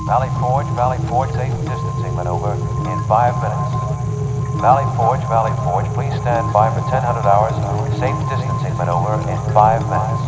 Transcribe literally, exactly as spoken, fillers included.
Valley Forge, Valley Forge, safe distancing maneuver in five minutes. Valley Forge, Valley Forge, please stand by for ten hundred hours. Safe distancing maneuver in five minutes.